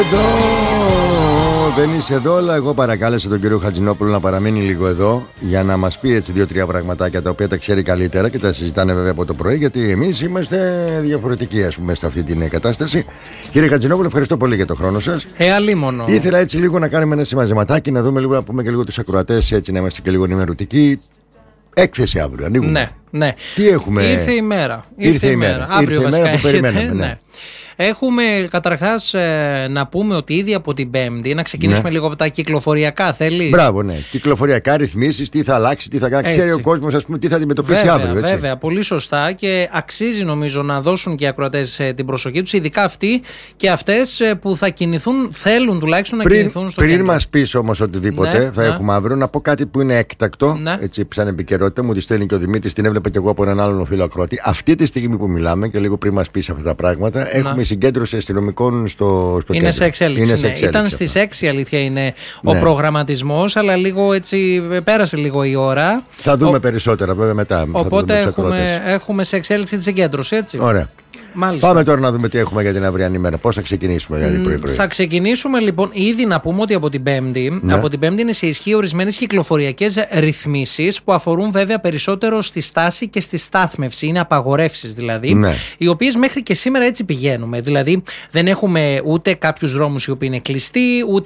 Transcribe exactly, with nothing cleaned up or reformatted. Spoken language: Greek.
Δεν είσαι εδώ, αλλά εγώ παρακάλεσα τον κύριο Χατζηνόπουλο να παραμείνει λίγο εδώ για να μας πει έτσι δύο-τρία πραγματάκια τα οποία τα ξέρει καλύτερα και τα συζητάνε βέβαια από το πρωί, γιατί εμείς είμαστε διαφορετικοί, ας πούμε, σε αυτή την κατάσταση. Κύριε Χατζηνόπουλο, ευχαριστώ πολύ για τον χρόνο σας. Ε, αλίμονο. Ήθελα έτσι λίγο να κάνουμε ένα συμμαζεματάκι, να δούμε λίγο, να πούμε και λίγο τους ακροατές, έτσι να είμαστε και λίγο ενημερωτικοί. Έκθεση αύριο, ανοίγουμε. Ναι, ναι. Τι έχουμε? Ήρθε η μέρα. Ήρθε, Ήρθε η μέρα. μέρα. Αύριο Ήρθε η μέρα που περιμέναμε. Ναι. Ναι. Έχουμε καταρχάς ε, να πούμε ότι ήδη από την Πέμπτη, να ξεκινήσουμε ναι. λίγο από τα κυκλοφοριακά, θέλεις? Μπράβο, ναι. Κυκλοφοριακά ρυθμίσεις, τι θα αλλάξει, τι θα κάνει. Ξέρει ο κόσμος, ας πούμε, τι θα αντιμετωπίσει βέβαια, αύριο. Έτσι. Βέβαια, πολύ σωστά, και αξίζει νομίζω να δώσουν και οι ακροατές ε, την προσοχή τους, ειδικά αυτοί και αυτές ε, που θα κινηθούν, θέλουν τουλάχιστον να πριν, κινηθούν στο Πριν κέντρο. μας πεις όμως οτιδήποτε ναι, θα ναι. έχουμε αύριο, να πω κάτι που είναι έκτακτο. Ναι. Έτσι, σαν επικαιρότητα, μου τη στέλνει και ο Δημήτρης, την έβλεπα και εγώ από έναν άλλον φίλο ακροατή. Αυτή τη στιγμή που μιλάμε και λίγο πριν μας πεις αυτά τα πράγματα, ναι. έχουμε συγκέντρωση αστυνομικών στο, στο είναι, σε εξέλιξη, είναι σε εξέλιξη. Ήταν αυτό. στις έξι, αλήθεια είναι, ναι. ο ναι. προγραμματισμός, αλλά λίγο έτσι πέρασε λίγο η ώρα. Θα δούμε ο... περισσότερα βέβαια μετά. Οπότε έχουμε, έχουμε σε εξέλιξη τη συγκέντρωση, έτσι. Ωραία. Μάλιστα. Πάμε τώρα να δούμε τι έχουμε για την αυριανή μέρα. Πώς θα ξεκινήσουμε, δηλαδή, πρωί-πρωί? Θα ξεκινήσουμε λοιπόν ήδη να πούμε ότι από την Πέμπτη, ναι. από την Πέμπτη είναι σε ισχύ ορισμένες κυκλοφοριακές ρυθμίσεις που αφορούν βέβαια περισσότερο στη στάση και στη στάθμευση. Είναι απαγορεύσεις δηλαδή, ναι. οι οποίες μέχρι και σήμερα έτσι πηγαίνουμε. Δηλαδή δεν έχουμε ούτε κάποιους δρόμους οι οποίοι είναι κλειστοί, ούτε